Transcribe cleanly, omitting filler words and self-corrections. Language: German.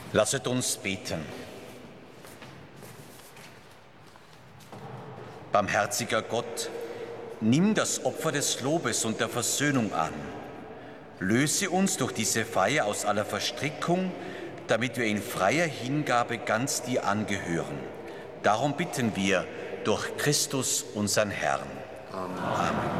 Lasset uns beten. Barmherziger Gott, nimm das Opfer des Lobes und der Versöhnung an. Löse uns durch diese Feier aus aller Verstrickung, damit wir in freier Hingabe ganz dir angehören. Darum bitten wir durch Christus, unseren Herrn. Amen. Amen.